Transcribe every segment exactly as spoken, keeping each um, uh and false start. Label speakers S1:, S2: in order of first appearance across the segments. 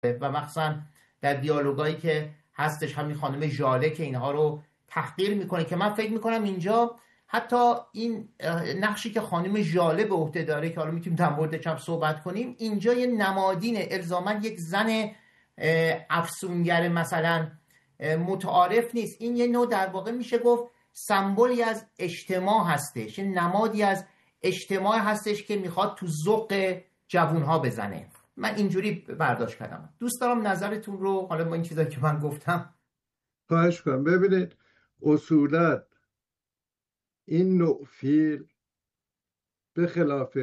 S1: و مخصوصا در دیالوگایی که هستش همین خانم ژاله که اینها رو تحقیر میکنه، که من فکر میکنم اینجا حتی این نقشی که خانم ژاله به عهده داره که حالا میتونیم در موردش هم صحبت کنیم، اینجا یه نمادین الزاما یک زن افسونگر مثلا متعارف نیست. این یه نوع در واقع میشه گفت سمبولی از اجتماع هستش، یه نمادی از اجتماع هستش که میخواد تو ذوق جوانها بزنه. من اینجوری برداشت کردم. دوست دارم نظرتون رو حالا با این چیزایی که من گفتم.
S2: خواهش کنم. ببینید اصولا این نوع فیلم به خلاف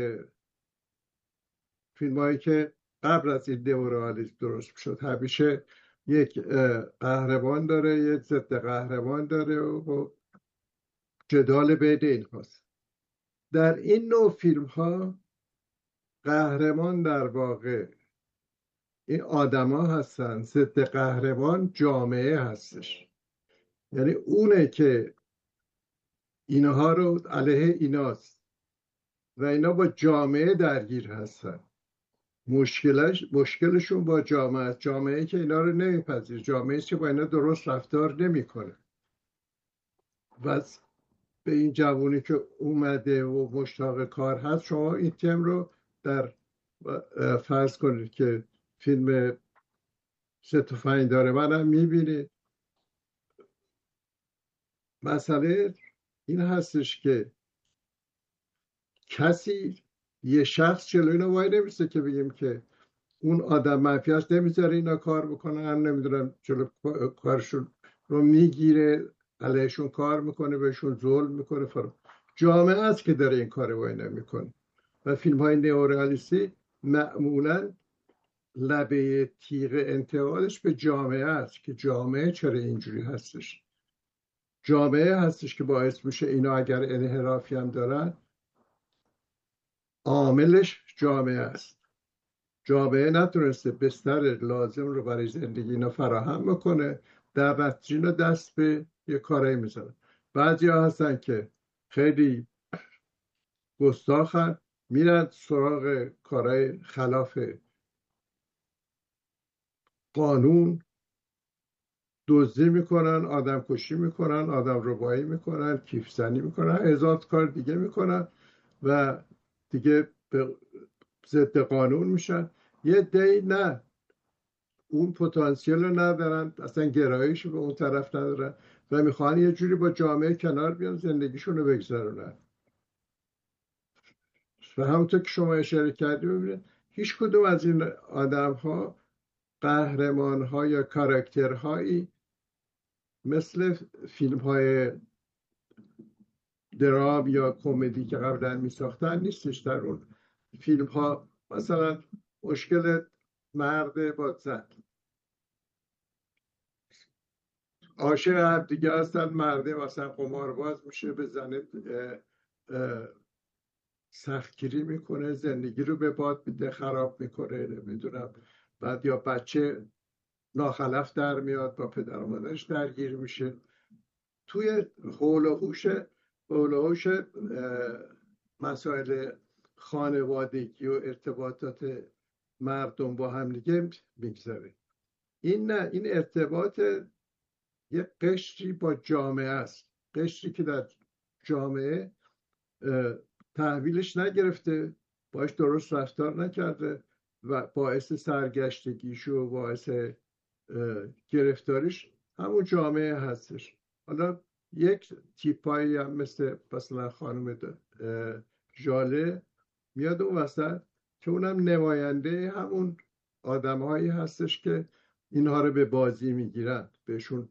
S2: فیلم هایی که قبل از این نئورئالیسم درست شد همیشه یک قهرمان داره، یک ضد قهرمان داره و جدال بین اینهاست. در این نوع فیلم ها قهرمان در واقع این آدما هستن، ضد قهرمان جامعه هستش. یعنی اونه که اینها رو علیه ایناست و اینا با جامعه درگیر هستن. مشکلش مشکلشون با جامعه است، جامعه که اینا رو نمیپذیره، جامعه که با اینا درست رفتار نمیکنه. و به این جوونی که اومده و مشتاق کار هست، شما این تم رو در فرض کنید که فیلم ست و فنگ داره منم میبینید. مسئله این هستش که کسی یه شخص جلوی اینا وای نمیسته که بگیم که اون آدم منفی هست، نمیذاره اینا کار بکنن، نمیدونم جلو کارشون رو میگیره، علیهشون کار میکنه، بهشون ظلم میکنه. فرام جامعه است که داره این کار وای نمیکنه. و فیلم های نئورئالیستی معمولا لبه تیغ انتقادش به جامعه است که جامعه چرا اینجوری هستش. جامعه هستش که باعث میشه اینا اگر انحرافی هم دارن عاملش جامعه است. جامعه نتونسته بستر لازم رو برای زندگی اینا فراهم بکنه، در نتیجه اینا دست به یه کارایی میزنن. بعضی ها هستن که خیلی گستاخن، میرن سراغ کارهای خلاف قانون، دزدی میکنن، آدم کشی میکنن، آدم ربایی میکنن، کیف زنی میکنن، هزار کار دیگه میکنن و دیگه به ضد قانون میشن. یه دی نه اون پتانسیل رو ندارن، اصلا گرایش به اون طرف ندارن و میخوان یه جوری با جامعه کنار بیان، زندگیشون رو بگذرونن. و همونطور که شما اشاره کردی ببینید هیچ کدوم از این آدم ها قهرمان ها یا کاراکترهایی مثل فیلم های درام یا کمدی که قبلا می ساختن نیستش. در اون فیلم ها مثلا مشکل مرد با زن عاشق هم دیگه هستن، مرده مثلا قمارباز میشه، به زن سختگیری میکنه، زندگی رو به باد میده، خراب میکنه، نمیدونم. بعد یا بچه ناخلف در میاد، با پدر و مادرش درگیر میشه. توی حول و حوش حول و حوش مسائل خانوادگی و ارتباطات مردم با هم دیگه میگذره. این نه، این ارتباط یه قشری با جامعه است، قشری که در جامعه تحویلش نگرفته، باش درست رفتار نکرده و باعث سرگشتگیش و باعث گرفتاریش همون جامعه هستش. حالا یک تیپایی هم مثل مثلا خانم ژاله میاد اون وسط که اونم نماینده همون آدم هایی هستش که اینها رو به بازی میگیرن، بهشون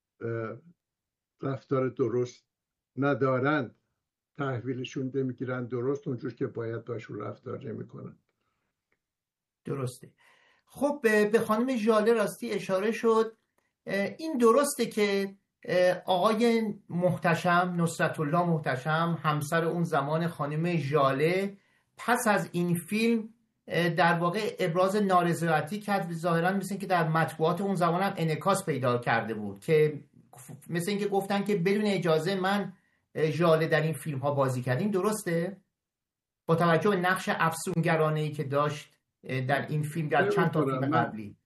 S2: رفتار درست ندارن، تحویلشون نمیگیرن درست اونجور که باید باشون رفتار نمیکنن.
S1: درسته. خب به خانم ژاله راستی اشاره شد. این درسته که آقای محتشم، نصرت الله محتشم، همسر اون زمان خانم ژاله، پس از این فیلم در واقع ابراز نارضایتی کرد. ظاهرا مثل این که در مطبوعات اون زمان هم انعکاس پیدا کرده بود که مثل این که گفتن که بدون اجازه من ژاله در این فیلم ها بازی کردیم. درسته؟ با توجه به نقش افسونگرانه‌ای که داشت در این فیلم، در چند تا فیلم قبلی.